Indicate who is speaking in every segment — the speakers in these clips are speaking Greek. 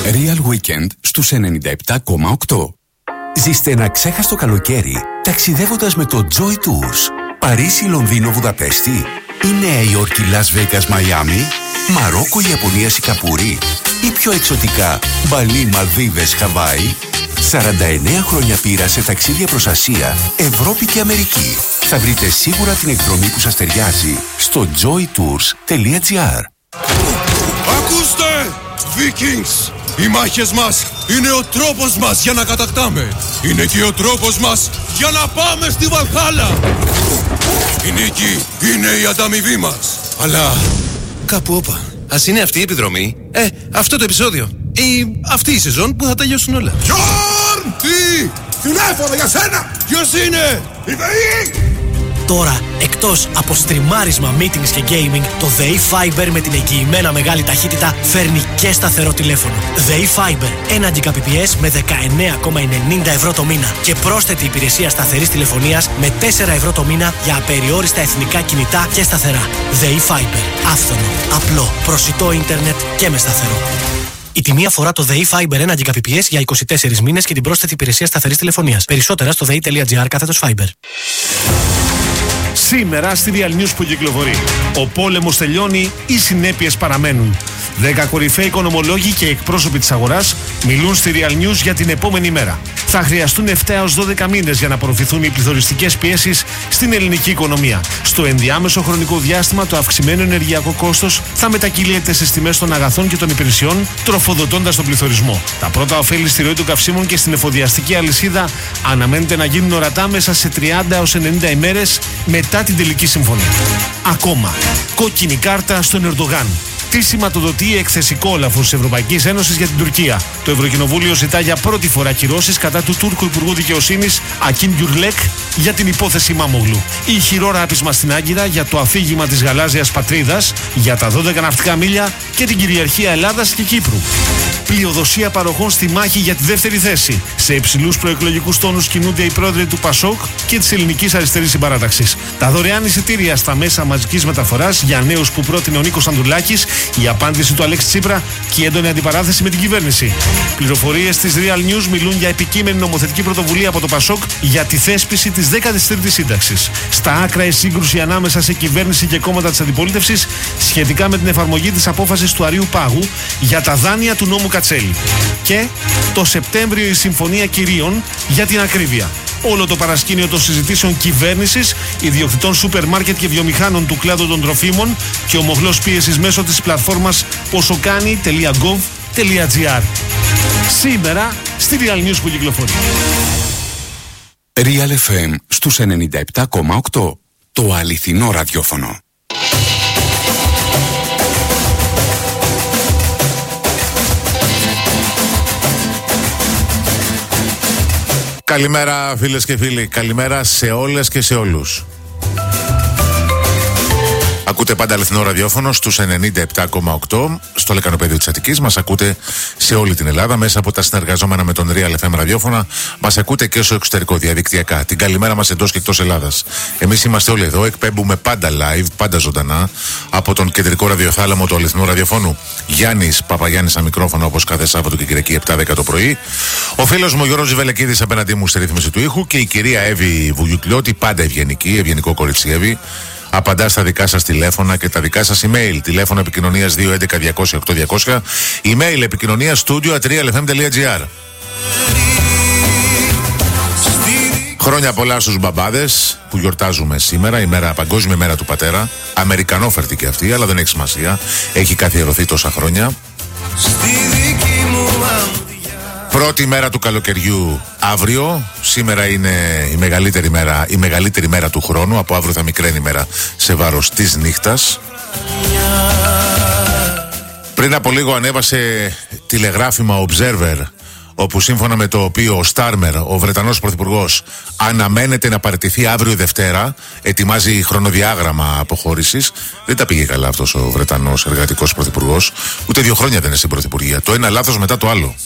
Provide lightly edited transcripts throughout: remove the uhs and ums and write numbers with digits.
Speaker 1: Real Weekend στους 97,8. Ζήστε ένα ξέχαστο καλοκαίρι ταξιδεύοντας με το Joy Tours. Παρίσι, Λονδίνο, Βουδαπέστη ή Νέα Υόρκη, Las Vegas, Μαϊάμι, Μαρόκο, Ιαπωνία, Σιγκαπούρη ή πιο εξωτικά Μπαλί, Μαλδίβες, Χαβάη. 49 χρόνια πείρα σε ταξίδια προς Ασία, Ευρώπη και Αμερική. Θα βρείτε σίγουρα την εκδρομή που σας ταιριάζει στο joytours.gr.
Speaker 2: Ακούστε! Vikings! Οι μάχες μας είναι ο τρόπος μας για να κατακτάμε. Είναι και ο τρόπος μας για να πάμε στη Βαλχάλα. Η νίκη είναι η ανταμοιβή μας. Αλλά κάπου όπα. Ας είναι αυτή η επιδρομή, αυτό το επεισόδιο ή αυτή η σεζόν που θα τελειώσουν όλα. Γιόρν! Τι! Τηλέφωνο για σένα! Ποιος είναι? Η ΔΕΗ!
Speaker 3: Τώρα, εκτός από στριμάρισμα, meetings και gaming, το ΔΕΗ Fiber με την εγγυημένα μεγάλη ταχύτητα φέρνει και σταθερό τηλέφωνο. ΔΕΗ Fiber, 1 Gbps με 19,90 ευρώ το μήνα και πρόσθετη υπηρεσία σταθερής τηλεφωνίας με 4 ευρώ το μήνα για απεριόριστα εθνικά κινητά και σταθερά. ΔΕΗ Fiber, άφθονο, απλό, προσιτό ίντερνετ και με σταθερό. Η τιμή αφορά το ΔΕΗ Fiber 1 Gbps για 24 μήνες και την πρόσθετη υπηρεσία σταθερής τηλεφωνίας. Περισσότερα στο dei.gr/Fiber.
Speaker 4: Σήμερα στη Real News που κυκλοφορεί. Ο πόλεμος τελειώνει, οι συνέπειες παραμένουν. 10 κορυφαίοι οικονομολόγοι και εκπρόσωποι της αγοράς μιλούν στη Real News για την επόμενη μέρα. Θα χρειαστούν 7 έως 12 μήνες για να απορροφηθούν οι πληθωριστικές πιέσεις στην ελληνική οικονομία. Στο ενδιάμεσο χρονικό διάστημα, το αυξημένο ενεργειακό κόστος θα μετακυλείται στις τιμές των αγαθών και των υπηρεσιών, τροφοδοτώντας τον πληθωρισμό. Τα πρώτα ωφέλη στη ροή των καυσίμων και στην εφοδιαστική αλυσίδα αναμένεται να γίνουν ορατά μέσα σε 30 έως 90 ημέρες μετά την τελική συμφωνία. Ακόμα, κόκκινη κάρτα στον Ερντογάν. Τι σηματοδοτεί η εκθεσικό όλαφος της Ευρωπαϊκής Ένωσης για την Τουρκία. Το Ευρωκοινοβούλιο ζητά για πρώτη φορά κυρώσεις κατά του Τούρκου Υπουργού Δικαιοσύνης Ακίν Γκιουρλέκ για την υπόθεση Μάμογλου. Ηχηρό ράπισμα στην Άγκυρα για το αφήγημα της γαλάζιας πατρίδας, για τα 12 ναυτικά μίλια και την κυριαρχία Ελλάδας και Κύπρου. Πλειοδοσία παροχών στη μάχη για τη δεύτερη θέση. Σε υψηλούς προεκλογικούς τόνους κινούνται οι πρόεδροι του ΠΑΣΟΚ και της Ελληνικής Αριστερής Συμπαράταξης. Τα δωρεάν εισιτήρια στα μέσα μαζικής μεταφοράς για νέους που πρότεινε ο Νίκος Ανδρουλάκης, η απάντηση του Αλέξη Τσίπρα και η έντονη αντιπαράθεση με την κυβέρνηση. Πληροφορίες της Real News μιλούν για επικείμενη νομοθετική πρωτοβουλία από το ΠΑΣΟΚ για τη θέσπιση της 13ης σύνταξης. Στα άκρα η σύγκρουση ανάμεσα σε κυβέρνηση και κόμματα της αντιπολίτευσης σχετικά με την εφαρμογή της απόφασης του Αρείου Πάγου για τα δάνεια του νόμου Κατσέλη. Και το Σεπτέμβριο η Συμφωνία Κυρίων για την ακρίβεια. Όλο το παρασκήνιο των συζητήσεων κυβέρνησης, ιδιοκτητών σούπερ μάρκετ και βιομηχάνων του κλάδου των τροφίμων και ομοχλός πίεσης μέσω της πλατφόρμας posokani.gov.gr. Σήμερα στη Real News που κυκλοφορεί.
Speaker 1: Real FM στους 97,8. Το αληθινό ραδιόφωνο.
Speaker 5: Καλημέρα φίλες και φίλοι, καλημέρα σε όλες και σε όλους. Ακούτε πάντα αληθινό ραδιόφωνο στους 97,8 στο λεκανοπέδιο της Αττικής. Μας ακούτε σε όλη την Ελλάδα μέσα από τα συνεργαζόμενα με τον Real FM ραδιόφωνα. Μας ακούτε και στο εξωτερικό διαδικτυακά. Την καλημέρα μας εντός και εκτός Ελλάδας. Εμείς είμαστε όλοι εδώ, εκπέμπουμε πάντα live, πάντα ζωντανά από τον κεντρικό ραδιοθάλαμο του αληθινού ραδιοφώνου. Γιάννης Παπαγιάννης στα μικρόφωνα όπως κάθε Σάββατο και Κυριακή 7-10 το πρωί. Ο φίλος μου Γιώργος Βελεκίδης απέναντί μου στη ρύθμιση του ήχου και η κυρία Εύη Βουγιουκλιώτη, πάντα ευγενική, ευγενικό κορίτσι Εύη. Απαντά στα δικά σας τηλέφωνα και τα δικά σας email. Τηλέφωνο επικοινωνίας 211-200-8200. Email επικοινωνίας studio@realfm.gr. Χρόνια πολλά στους μπαμπάδες που γιορτάζουμε σήμερα, Παγκόσμια ημέρα του πατέρα. Αμερικανόφερτη και αυτή, αλλά δεν έχει σημασία. Έχει καθιερωθεί τόσα χρόνια. Πρώτη μέρα του καλοκαιριού αύριο. Σήμερα είναι η μεγαλύτερη μέρα του χρόνου. Από αύριο θα μικραίνει η μέρα σε βάρος της νύχτας. Πριν από λίγο ανέβασε τηλεγράφημα Observer, όπου σύμφωνα με το οποίο ο Στάρμερ, ο Βρετανός πρωθυπουργός, αναμένεται να παραιτηθεί αύριο Δευτέρα, ετοιμάζει χρονοδιάγραμμα αποχώρησης. Δεν τα πήγε καλά αυτός ο Βρετανός εργατικός πρωθυπουργός. Ούτε 2 χρόνια δεν είναι στην πρωθυπουργία. Το ένα λάθος μετά το άλλο.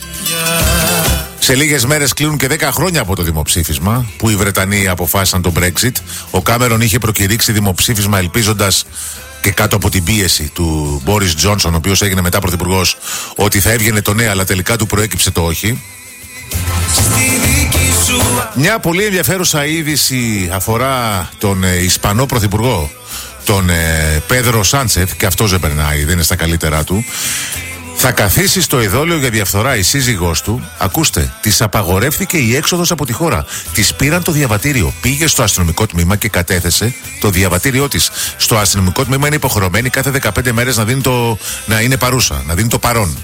Speaker 5: Σε λίγες μέρες κλείνουν και 10 χρόνια από το δημοψήφισμα που οι Βρετανοί αποφάσισαν το Brexit. Ο Κάμερον είχε προκηρύξει δημοψήφισμα ελπίζοντας και κάτω από την πίεση του Μπόρις Τζόνσον, ο οποίος έγινε μετά πρωθυπουργός, ότι θα έβγαινε το ναι, αλλά τελικά του προέκυψε το όχι. Μια πολύ ενδιαφέρουσα είδηση αφορά τον Ισπανό πρωθυπουργό, τον Πέδρο Σάντσεθ, και αυτός δεν περνάει, δεν είναι στα καλύτερά του. Θα καθίσει στο ειδόλιο για διαφθορά η σύζυγός του. Ακούστε, της απαγορεύθηκε η έξοδος από τη χώρα. Της πήραν το διαβατήριο. Πήγε στο αστυνομικό τμήμα και κατέθεσε το διαβατήριό της. Στο αστυνομικό τμήμα είναι υποχρεωμένη κάθε 15 μέρες να είναι παρούσα, να δίνει το παρόν.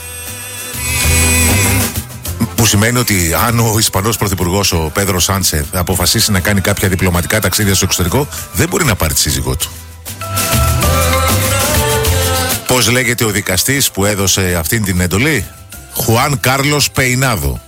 Speaker 5: Που σημαίνει ότι αν ο Ισπανός πρωθυπουργός, ο Πέδρο Σάντσεθ, αποφασίσει να κάνει κάποια διπλωματικά ταξίδια στο εξωτερικό, δεν μπορεί να πάρει τη σύζυγό του. Πώς λέγεται ο δικαστής που έδωσε αυτήν την εντολή? Χουάν Κάρλος Πεϊνάδο.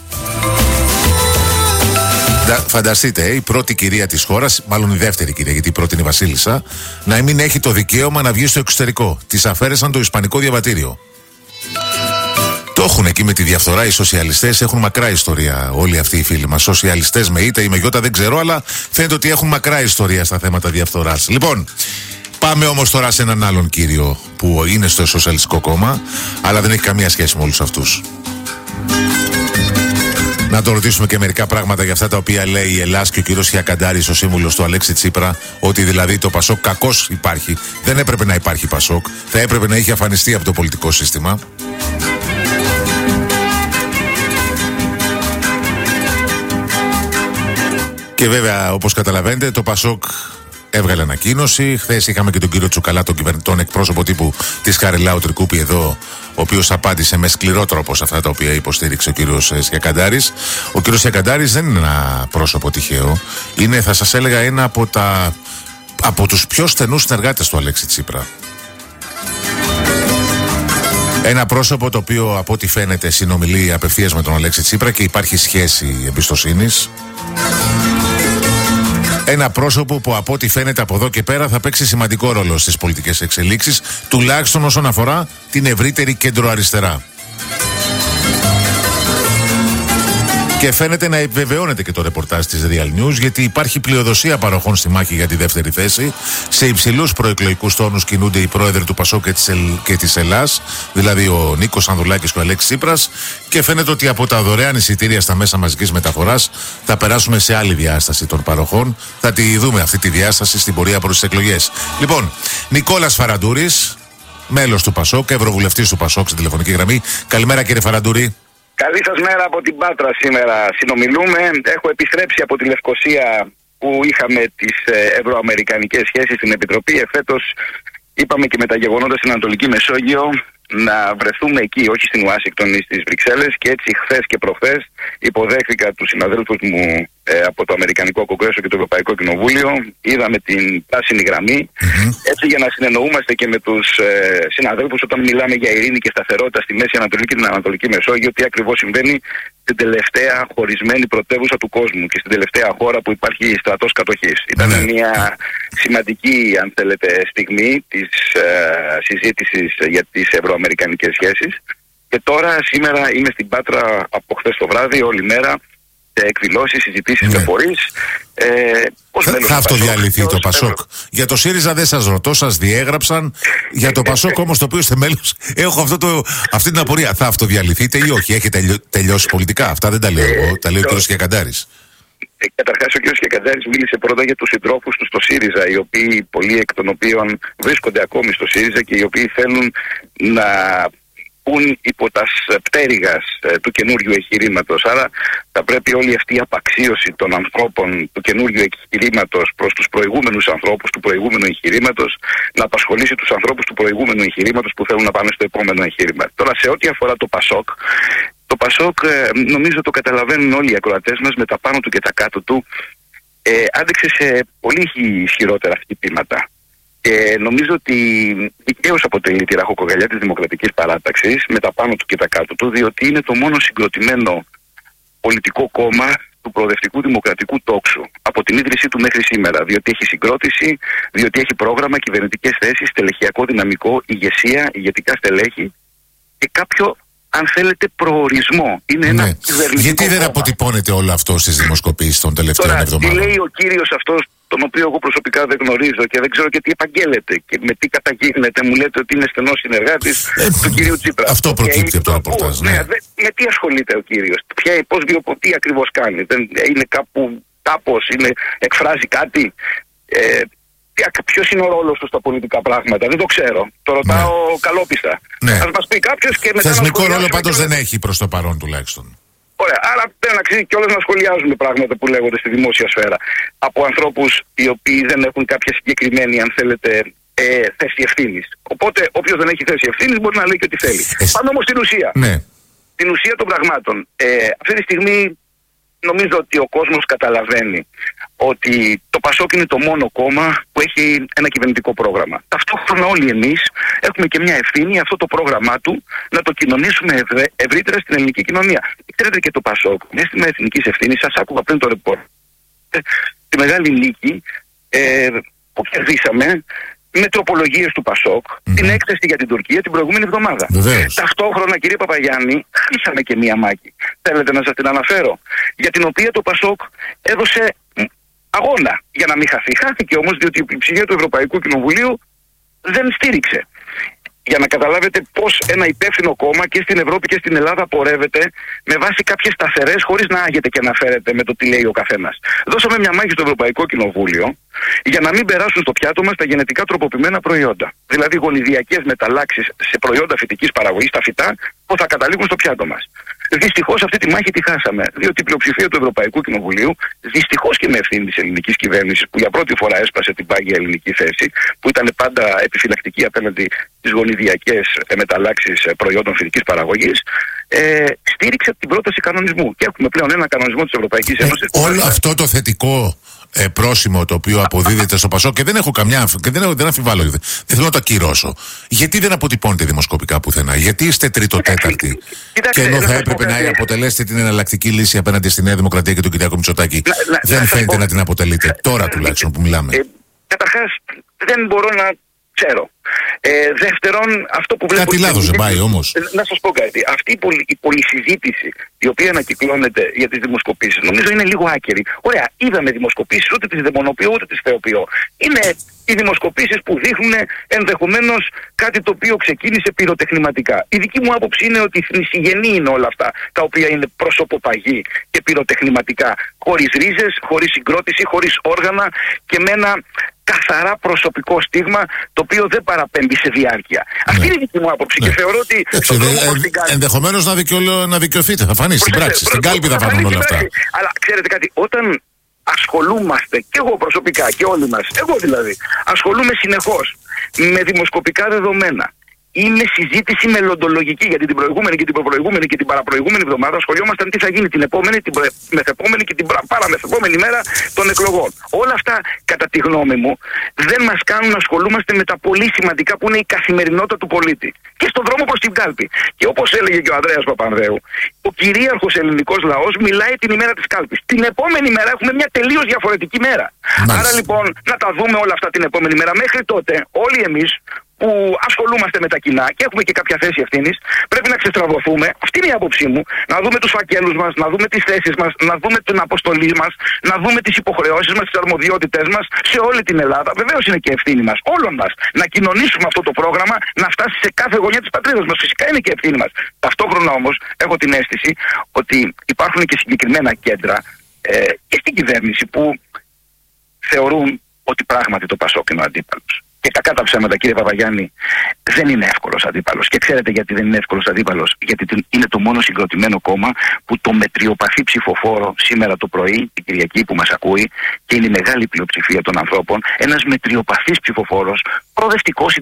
Speaker 5: Φανταστείτε, η πρώτη κυρία της χώρας, μάλλον η δεύτερη κυρία, γιατί η πρώτη είναι η βασίλισσα, να μην έχει το δικαίωμα να βγει στο εξωτερικό. Της αφαίρεσαν το ισπανικό διαβατήριο. Το έχουν εκεί με τη διαφθορά οι σοσιαλιστές, έχουν μακρά ιστορία όλοι αυτοί οι φίλοι μας. Σοσιαλιστές με ήττα ή με γιώτα δεν ξέρω, αλλά φαίνεται ότι έχουν μακρά ιστορία στα θέματα διαφθοράς. Λοιπόν, πάμε όμως τώρα σε έναν άλλον κύριο που είναι στο Σοσιαλιστικό Κόμμα, αλλά δεν έχει καμία σχέση με όλους αυτούς. Να το ρωτήσουμε και μερικά πράγματα για αυτά τα οποία λέει η Ελλάς και ο κύριος Χιακαντάρης, ο σύμβουλος του Αλέξη Τσίπρα, ότι δηλαδή το Πασόκ κακώς υπάρχει. Δεν έπρεπε να υπάρχει Πασόκ, θα έπρεπε να είχε αφανιστεί από το πολιτικό σύστημα. Και βέβαια, όπως καταλαβαίνετε, το Πασόκ έβγαλε ανακοίνωση. Χθες είχαμε και τον κύριο Τσουκαλά, τον εκπρόσωπο τύπου της Χαριλάου Τρικούπη εδώ, ο οποίος απάντησε με σκληρό τρόπο σε αυτά τα οποία υποστήριξε ο κύριος Χιακαντάρης. Ο κύριος Χιακαντάρης δεν είναι ένα πρόσωπο τυχαίο. Είναι, θα σας έλεγα, ένα από τους πιο στενούς συνεργάτες του Αλέξη Τσίπρα. Ένα πρόσωπο το οποίο, από ό,τι φαίνεται, συνομιλεί απευθείας με τον Αλέξη Τσίπρα και υπάρχει σχέση εμπιστοσύνης. Ένα πρόσωπο που, από ό,τι φαίνεται, από εδώ και πέρα θα παίξει σημαντικό ρόλο στις πολιτικές εξελίξεις, τουλάχιστον όσον αφορά την ευρύτερη κέντρο-αριστερά. Και φαίνεται να επιβεβαιώνεται και το ρεπορτάζ της Real News, γιατί υπάρχει πλειοδοσία παροχών στη μάχη για τη δεύτερη θέση. Σε υψηλούς προεκλογικούς τόνους κινούνται οι πρόεδροι του Πασόκ και της Ελλάς, δηλαδή ο Νίκος Ανδρουλάκης και ο Αλέξης Τσίπρας, και φαίνεται ότι από τα δωρεάν εισιτήρια στα μέσα μαζικής μεταφοράς θα περάσουμε σε άλλη διάσταση των παροχών. Θα τη δούμε αυτή τη διάσταση στην πορεία προς τις εκλογές. Λοιπόν, Νικόλας Φαραντούρης, μέλος του Πασόκ, ευρωβουλευτής του Πασόκ, στην τηλεφωνική γραμμή. Καλημέρα, κύριε Φαραντούρη.
Speaker 6: Καλή σας μέρα από την Πάτρα σήμερα. Συνομιλούμε. Έχω επιστρέψει από τη Λευκοσία που είχαμε τις ευρωαμερικανικές σχέσεις στην Επιτροπή. Εφέτος είπαμε και με τα γεγονότα στην Ανατολική Μεσόγειο να βρεθούμε εκεί, όχι στην Ουάσιγκτον ή στις Βρυξέλλες, και έτσι χθες και προχθές υποδέχθηκα τους συναδέλφους μου από το Αμερικανικό Κογκρέσο και το Ευρωπαϊκό Κοινοβούλιο. Είδαμε την πράσινη γραμμή, έτσι για να συνεννοούμαστε και με τους συναδέλφους όταν μιλάμε για ειρήνη και σταθερότητα στη Μέση Ανατολή και την Ανατολική Μεσόγειο, τι ακριβώς συμβαίνει στην τελευταία χωρισμένη πρωτεύουσα του κόσμου και στην τελευταία χώρα που υπάρχει στρατός κατοχής. Ήταν μια σημαντική, αν θέλετε, στιγμή της συζήτησης για τις ευρωαμερικανικές σχέσεις. Και τώρα, σήμερα είμαι στην Πάτρα από χθες το βράδυ, όλη μέρα, σε εκδηλώσεις, συζητήσεις με φορείς.
Speaker 5: Θα αυτοδιαλυθεί το Πασόκ. Για το ΣΥΡΙΖΑ δεν σας ρωτώ, σας διέγραψαν. Για το Πασόκ όμως, το οποίο είστε μέλος, έχω αυτή την απορία. Θα αυτοδιαλυθείτε ή όχι? Έχετε τελειώσει πολιτικά? Αυτά δεν τα λέω εγώ, τα λέει ο κ. Χιακαντάρης.
Speaker 6: Καταρχάς, ο κ. Χιακαντάρης μίλησε πρώτα για τους συντρόφους του στο ΣΥΡΙΖΑ, οι οποίοι, πολλοί εκ των οποίων βρίσκονται ακόμη στο ΣΥΡΙΖΑ και οι οποίοι θέλουν να πουν υπό τα πτέρυγας του καινούριου εγχειρήματος. Άρα θα πρέπει όλη αυτή η απαξίωση των ανθρώπων του καινούριου εγχειρήματος προς τους προηγούμενους ανθρώπους του προηγούμενου εγχειρήματος να απασχολήσει τους ανθρώπους του προηγούμενου εγχειρήματος που θέλουν να πάνε στο επόμενο εγχείρημα. Τώρα, σε ό,τι αφορά το Πασόκ, το Πασόκ νομίζω το καταλαβαίνουν όλοι οι ακροατές μας, με τα πάνω του και τα κάτω του άντεξε σε πολύ ισχυρότερα χτυπήματα. Και νομίζω ότι δικαίως αποτελεί τη ραχοκοκαλιά της Δημοκρατικής Παράταξης, με τα πάνω του και τα κάτω του, διότι είναι το μόνο συγκροτημένο πολιτικό κόμμα του προοδευτικού δημοκρατικού τόξου από την ίδρυσή του μέχρι σήμερα. Διότι έχει συγκρότηση, διότι έχει πρόγραμμα, κυβερνητικές θέσεις, στελεχειακό δυναμικό, ηγεσία, ηγετικά στελέχη και κάποιο, αν θέλετε, προορισμό. Είναι ένα κυβερνητικό
Speaker 5: Γιατί δεν
Speaker 6: κόμμα.
Speaker 5: αποτυπώνεται όλο αυτό στις δημοσκοπήσεις των τελευταίων εβδομάδων?
Speaker 6: Τι λέει ο κύριος αυτός τον οποίο εγώ προσωπικά δεν γνωρίζω και δεν ξέρω και τι επαγγέλλεται και με τι καταγίνεται. Μου λέτε ότι είναι στενός συνεργάτης του κυρίου Τσίπρα.
Speaker 5: Αυτό προκύπτει από το ρεπορτάζ.
Speaker 6: Ναι. Με τι ασχολείται ο κύριος, τι ακριβώς κάνει, είναι κάπως, εκφράζει κάτι. Ποιος είναι ο ρόλος του στα πολιτικά πράγματα, δεν το ξέρω. Το ρωτάω καλόπιστα.
Speaker 5: Ναι.
Speaker 6: Ας μας πει κάποιος και μετά.
Speaker 5: Θεσμικό ρόλο πάντως δεν έχει προς το παρόν τουλάχιστον.
Speaker 6: Ωραία, άρα δεν αξίζει κιόλας να σχολιάζουμε πράγματα που λέγονται στη δημόσια σφαίρα από ανθρώπους οι οποίοι δεν έχουν κάποια συγκεκριμένη, αν θέλετε, θέση ευθύνης. Οπότε όποιος δεν έχει θέση ευθύνης μπορεί να λέει και ό,τι θέλει. Πάμε όμως στην ουσία.
Speaker 5: Ναι.
Speaker 6: Την ουσία των πραγμάτων. Αυτή τη στιγμή νομίζω ότι ο κόσμος καταλαβαίνει ότι το ΠΑΣΟΚ είναι το μόνο κόμμα που έχει ένα κυβερνητικό πρόγραμμα. Ταυτόχρονα όλοι εμείς έχουμε και μια ευθύνη αυτό το πρόγραμμά του να το κοινωνήσουμε ευρύτερα στην ελληνική κοινωνία. Ξέρετε και το ΠΑΣΟΚ, μια στιγμή εθνικής ευθύνης, σας άκουγα πριν το ρεπόρ, τη Μεγάλη Νίκη που κερδίσαμε με τροπολογίες του ΠΑΣΟΚ, την έκθεση για την Τουρκία την προηγούμενη εβδομάδα. Ταυτόχρονα, κύριε Παπαγιάννη, χάσαμε και μία μάχη. Θέλετε να σας την αναφέρω, για την οποία το ΠΑΣΟΚ έδωσε αγώνα για να μην χαθεί. Χάθηκε όμως διότι η πλειοψηφία του Ευρωπαϊκού Κοινοβουλίου δεν στήριξε. Για να καταλάβετε πώς ένα υπεύθυνο κόμμα και στην Ευρώπη και στην Ελλάδα πορεύεται με βάση κάποιες σταθερές, χωρίς να άγεται και να φέρεται με το τι λέει ο καθένας. Δώσαμε μια μάχη στο Ευρωπαϊκό Κοινοβούλιο για να μην περάσουν στο πιάτο μας τα γενετικά τροποποιημένα προϊόντα. Δηλαδή γονιδιακές μεταλλάξεις σε προϊόντα φυτικής παραγωγής, τα φυτά, που θα καταλήγουν στο πιάτο μας. Δυστυχώς αυτή τη μάχη τη χάσαμε, διότι η πλειοψηφία του Ευρωπαϊκού Κοινοβουλίου, δυστυχώς και με ευθύνη της ελληνικής κυβέρνησης, που για πρώτη φορά έσπασε την πάγια ελληνική θέση, που ήταν πάντα επιφυλακτική απέναντι στις γονιδιακές μεταλλάξεις προϊόντων φυτικής παραγωγής, στήριξε την πρόταση κανονισμού. Και έχουμε πλέον ένα κανονισμό της Ευρωπαϊκής Ένωσης.
Speaker 5: Όλο αυτό το θετικό πρόσημο το οποίο αποδίδεται στο ΠΑΣΟΚ και δεν έχω δεν αμφιβάλλω, δεν θέλω να το ακυρώσω. Γιατί δεν αποτυπώνεται δημοσκοπικά πουθενά, γιατί είστε τρίτο-τέταρτη, και ενώ θα έπρεπε να αποτελέσετε την εναλλακτική λύση απέναντι στη Νέα Δημοκρατία και τον Κυριάκο Μητσοτάκη, δεν φαίνεται να την αποτελείτε τώρα τουλάχιστον που μιλάμε.
Speaker 6: Καταρχάς, δεν μπορώ να ξέρω. Δεύτερον, αυτό που βλέπω.
Speaker 5: Κάτι λάθος δεν πάει όμως.
Speaker 6: Να σας πω κάτι. Αυτή η πολυσυζήτηση η οποία ανακυκλώνεται για τις δημοσκοπήσεις, νομίζω είναι λίγο άκερη. Ωραία, είδαμε δημοσκοπήσεις, ούτε τις δαιμονοποιώ ούτε τις θεοποιώ. Είναι οι δημοσκοπήσεις που δείχνουν ενδεχομένως κάτι το οποίο ξεκίνησε πυροτεχνηματικά. Η δική μου άποψη είναι ότι θνησιγενή είναι όλα αυτά, τα οποία είναι προσωποπαγή και πυροτεχνηματικά. Χωρίς ρίζες, χωρίς συγκρότηση, χωρίς όργανα και με ένα καθαρά προσωπικό στίγμα το οποίο δεν παραπέμπει σε διάρκεια. Αυτή είναι η δική μου άποψη και θεωρώ ότι.
Speaker 5: Ενδεχομένως να δικαιωθείτε, θα φανεί στην πράξη. Στην κάλπη θα φανούν όλα αυτά.
Speaker 6: Αλλά ξέρετε κάτι, όταν ασχολούμαστε, και εγώ προσωπικά και όλοι μας, εγώ δηλαδή, ασχολούμαι συνεχώς με δημοσκοπικά δεδομένα ή με συζήτηση μελλοντολογική, γιατί την προηγούμενη και την προπροηγούμενη και την παραπροηγούμενη εβδομάδα ασχολιόμασταν τι θα γίνει την επόμενη, την μεθεπόμενη και την παραμεθεπόμενη μέρα των εκλογών. Όλα αυτά, κατά τη γνώμη μου, δεν μας κάνουν να ασχολούμαστε με τα πολύ σημαντικά που είναι η καθημερινότητα του πολίτη. Και στον δρόμο προς την κάλπη. Και όπως έλεγε και ο Ανδρέας Παπανδρέου, ο κυρίαρχος ελληνικός λαός μιλάει την ημέρα της κάλπης. Την επόμενη μέρα έχουμε μια τελείως διαφορετική μέρα. Άρα λοιπόν να τα δούμε όλα αυτά την επόμενη μέρα. Μέχρι τότε όλοι εμείς που ασχολούμαστε με τα κοινά και έχουμε και κάποια θέση ευθύνης, πρέπει να ξεστραβωθούμε. Αυτή είναι η άποψή μου. Να δούμε τους φακέλους μας, να δούμε τις θέσεις μας, να δούμε την αποστολή μας, να δούμε τις υποχρεώσεις μας, τις αρμοδιότητες μας σε όλη την Ελλάδα. Βεβαίως είναι και ευθύνη μας, όλων μας, να κοινωνήσουμε αυτό το πρόγραμμα, να φτάσει σε κάθε γωνιά της πατρίδας μας. Φυσικά είναι και ευθύνη μας. Ταυτόχρονα όμως έχω την αίσθηση ότι υπάρχουν και συγκεκριμένα κέντρα και στην κυβέρνηση που θεωρούν ότι πράγματι το ΠΑΣΟΚ είναι ο αντίπαλος. Και κακά τα ψέματα, κύριε Παπαγιάννη, δεν είναι εύκολος αντίπαλος. Και ξέρετε γιατί δεν είναι εύκολος αντίπαλος? Γιατί είναι το μόνο συγκροτημένο κόμμα που το μετριοπαθή ψηφοφόρο σήμερα το πρωί, την Κυριακή που μας ακούει, και είναι η μεγάλη πλειοψηφία των ανθρώπων, ένας μετριοπαθής ψηφοφόρος, προοδευτικός,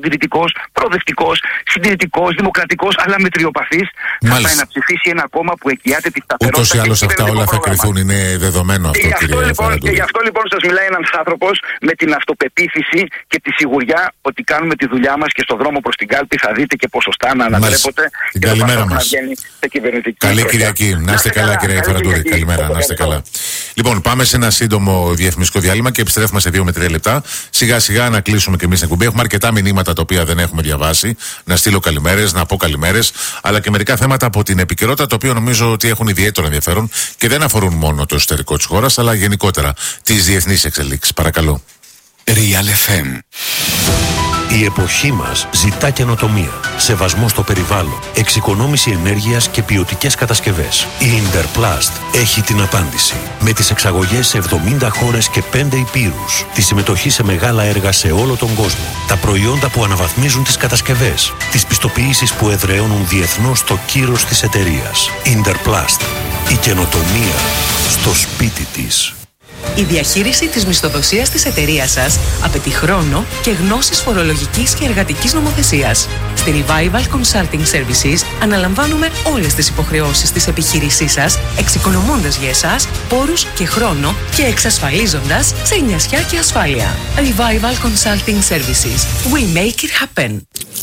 Speaker 6: συντηρητικός, δημοκρατικός, αλλά μετριοπαθής, θα πάει να ψηφίσει ένα κόμμα που εγγυάται τη σταθερότητα.
Speaker 5: Ούτως ή άλλως αυτά όλα θα κρυθούν, είναι δεδομένο αυτό, κύριε Φαραντούρη.
Speaker 6: Και γι' αυτό λοιπόν σας μιλάει ένας άνθρωπος με την αυτοπεποίθηση και τη σιγουριά ότι κάνουμε τη δουλειά μας και στον δρόμο προς την κάλπη θα δείτε και ποσοστά να ανατρέπονται και
Speaker 5: καλημέρα
Speaker 6: να βγαίνει σε κυβερνητική.
Speaker 5: Καλή Κυριακή. Να είστε καλά, κύριε Φαραντούρη. Καλημέρα, να είστε καλά. Λοιπόν, πάμε σε ένα σύντομο διαφημιστικό διάλειμμα και επιστρέφουμε σε 2 με 3 λεπτά. Σιγά σιγά να κλείσουμε και εμείς την εκπομπή. Έχουμε αρκετά μηνύματα τα οποία δεν έχουμε διαβάσει. Να στείλω καλημέρες, να πω καλημέρες, αλλά και μερικά θέματα από την επικαιρότητα, τα οποία νομίζω ότι έχουν ιδιαίτερο ενδιαφέρον και δεν αφορούν μόνο το εσωτερικό της χώρας, αλλά γενικότερα τις διεθνείς εξελίξεις. Παρακαλώ.
Speaker 1: Real FM.
Speaker 7: Η εποχή μας ζητά καινοτομία, σεβασμό στο περιβάλλον, εξοικονόμηση ενέργειας και ποιοτικές κατασκευές. Η Interplast έχει την απάντηση. Με τις εξαγωγές σε 70 χώρες και 5 υπήρους, τη συμμετοχή σε μεγάλα έργα σε όλο τον κόσμο, τα προϊόντα που αναβαθμίζουν τις κατασκευές, τις πιστοποιήσεις που εδραιώνουν διεθνώς το κύρος της εταιρείας. Interplast. Η καινοτομία στο σπίτι της.
Speaker 8: Η διαχείριση της μισθοδοσίας της εταιρείας σας απαιτεί χρόνο και γνώσεις φορολογικής και εργατικής νομοθεσίας. Στη Revival Consulting Services αναλαμβάνουμε όλες τις υποχρεώσεις της επιχείρησής σας, εξοικονομώντας για εσάς πόρους και χρόνο και εξασφαλίζοντας ξενιασιά και ασφάλεια. Revival Consulting Services. We make it happen.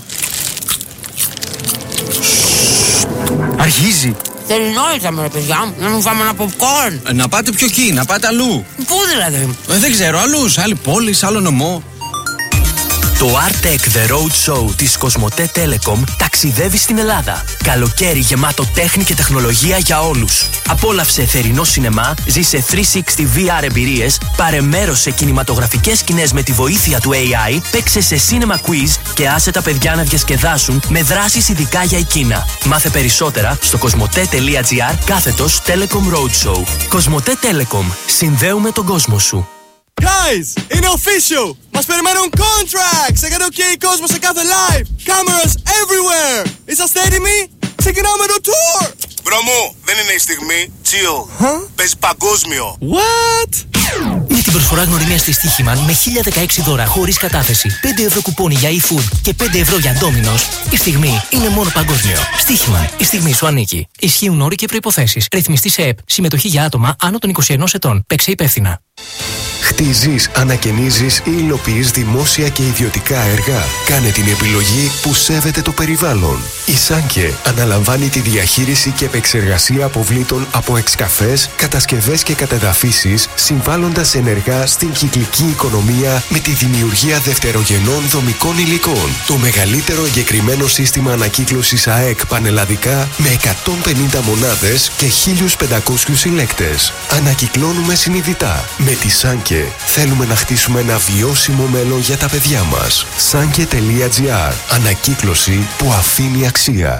Speaker 9: Αρχίζει.
Speaker 10: Τελεινόηταμε ρε παιδιά, να μην φάμε ένα popcorn.
Speaker 9: Να πάτε πιο εκεί, να πάτε αλλού.
Speaker 10: Πού δηλαδή?
Speaker 9: Δεν ξέρω, αλλού, σε άλλη πόλη, σε άλλο νομό.
Speaker 3: Το Artec The Road Show της Κοσμοτέ Telecom ταξιδεύει στην Ελλάδα. Καλοκαίρι γεμάτο τέχνη και τεχνολογία για όλους. Απόλαυσε θερινό σινεμά, ζήσε 360 VR εμπειρίες, πάρε μέρος σε κινηματογραφικές σκηνές με τη βοήθεια του AI, παίξε σε cinema quiz και άσε τα παιδιά να διασκεδάσουν με δράσεις ειδικά για εκείνα. Μάθε περισσότερα στο cosmote.gr/Telecom Roadshow. Κοσμοτέ Telecom. Συνδέουμε τον κόσμο σου.
Speaker 11: Guys, είναι official! Μας περιμένουν contracts! Έκανε OK κόσμο σε κάθε live! Cameras everywhere! Είσαστε έτοιμοι? Ξεκινάμε το tour!
Speaker 12: Μπρο μου, δεν είναι η στιγμή. Chill. Παίζει παγκόσμιο.
Speaker 11: What?
Speaker 3: Με την προσφορά γνωριμίας της Στοίχημαν με 1016 δώρα χωρίς κατάθεση, 5 ευρώ κουπόνι για eFood και 5 ευρώ για Domino's, η στιγμή είναι μόνο παγκόσμιο. Στοίχημαν, η στιγμή σου ανήκει. Ισχύουν όροι και προϋποθέσεις. Ρυθμιστή σε ΕΠ. Συμμετοχή για άτομα άνω των 21 ετών. Παίξε υπεύθυνα.
Speaker 13: Χτίζεις, ανακαινίζεις ή υλοποιείς δημόσια και ιδιωτικά έργα. Κάνε την επιλογή που σέβεται το περιβάλλον. Η Σάνκε αναλαμβάνει τη διαχείριση και επεξεργασία αποβλήτων από εξκαφές, κατασκευές και κατεδαφίσεις, συμβάλλοντας ενεργά στην κυκλική οικονομία με τη δημιουργία δευτερογενών δομικών υλικών. Το μεγαλύτερο εγκεκριμένο σύστημα ανακύκλωσης ΑΕΚ πανελλαδικά με 150 μονάδες και 1.500 συλλέκτες. Ανακυκλώνουμε συνειδητά. Με τη Σάνκε θέλουμε να χτίσουμε ένα βιώσιμο μέλλον για τα παιδιά μας. Sanke.gr. Ανακύκλωση που αφήνει αξία.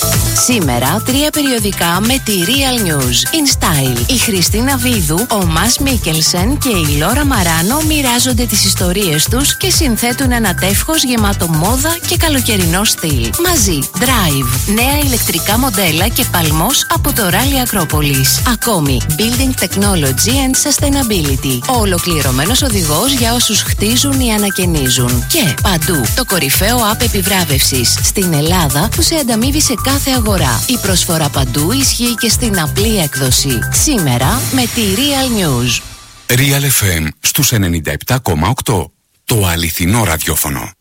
Speaker 14: Σήμερα 3 περιοδικά με τη Real News. In Style. Η Χριστίνα Βίδου, ο Μας Μίκελσεν και η Λόρα Μαράνο μοιράζονται τις ιστορίες τους και συνθέτουν ένα τεύχος γεμάτο μόδα και καλοκαιρινό στυλ. Μαζί, Drive. Νέα ηλεκτρικά μοντέλα και παλμός από το Rally Ακρόπολης. Ακόμη, Building Technology and Sustainability. Ο ολοκληρωμένος οδηγός για όσους χτίζουν ή ανακαινίζουν. Και παντού, το κορυφαίο app επιβράβευσης στην Ελλάδα που σε ανταμείβει σε κάθε αγορά. Η προσφορά παντού ισχύει και στην απλή έκδοση. Σήμερα με τη Real News.
Speaker 1: Real FM στους 97,8. Το αληθινό ραδιόφωνο.